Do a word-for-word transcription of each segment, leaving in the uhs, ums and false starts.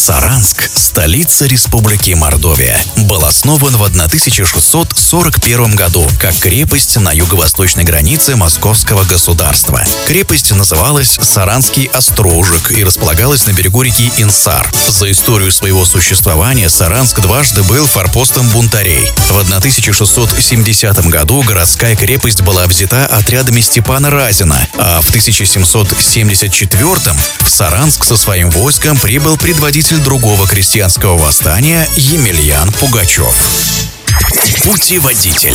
Саранск, столица Республики Мордовия, был основан в тысяча шестьсот сорок первом году как крепость на юго-восточной границе Московского государства. Крепость называлась Саранский острожек и располагалась на берегу реки Инсар. За историю своего существования Саранск дважды был форпостом бунтарей. В тысяча шестьсот семидесятом году городская крепость была взята отрядами Степана Разина, а в тысяча семьсот семьдесят четвёртом в Саранск со своим войском прибыл предводитель другого крестьянского восстания Емельян Пугачев. Путеводитель.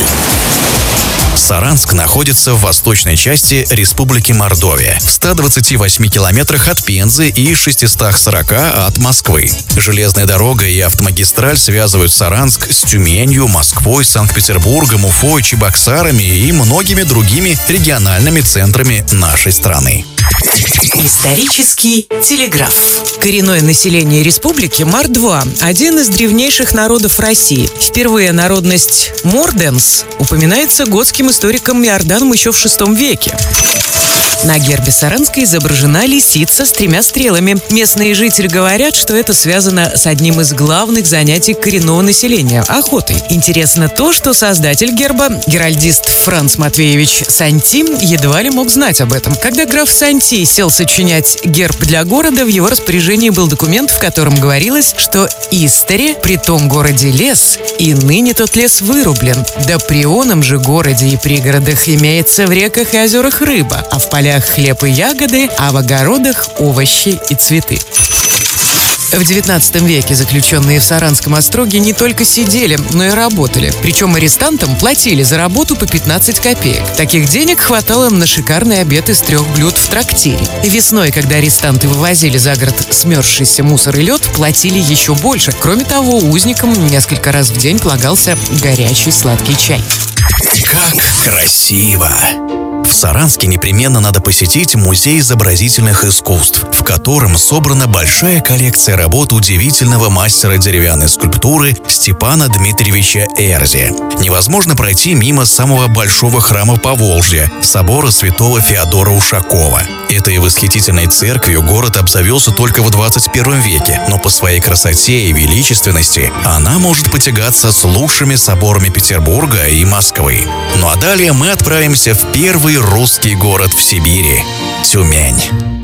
Саранск находится в восточной части Республики Мордовия, в ста двадцати восьми километрах от Пензы и шестистах сорока от Москвы. Железная дорога и автомагистраль связывают Саранск с Тюменью, Москвой, Санкт-Петербургом, Уфой, Чебоксарами и многими другими региональными центрами нашей страны. Исторический телеграф. Коренное население республики мордва, один из древнейших народов России. Впервые народность морденс упоминается готским историком Иорданом еще в шестом веке. На гербе Саранска изображена лисица с тремя стрелами. Местные жители говорят, что это связано с одним из главных занятий коренного населения – охотой. Интересно то, что создатель герба, геральдист Франц Матвеевич Санти, едва ли мог знать об этом. Когда граф Санти сел сочинять герб для города, в его распоряжении был документ, в котором говорилось, что истори при том городе лес, и ныне тот лес вырублен. Да при оном же городе и пригородах имеется в реках и озерах рыба, а в полях хлеб и ягоды, а в огородах овощи и цветы. В девятнадцатом веке заключенные в Саранском остроге не только сидели, но и работали. Причем арестантам платили за работу по пятнадцать копеек. Таких денег хватало на шикарный обед из трех блюд в трактире. Весной, когда арестанты вывозили за город смерзшийся мусор и лед, платили еще больше. Кроме того, узникам несколько раз в день полагался горячий сладкий чай. Как красиво! В Саранске непременно надо посетить музей изобразительных искусств, в котором собрана большая коллекция работ удивительного мастера деревянной скульптуры Степана Дмитриевича Эрзи. Невозможно пройти мимо самого большого храма Поволжья – собора святого Феодора Ушакова. Этой восхитительной церковью город обзавелся только в двадцать первом веке, но по своей красоте и величественности она может потягаться с лучшими соборами Петербурга и Москвы. Ну а далее мы отправимся в первый русский город в Сибири – Тюмень.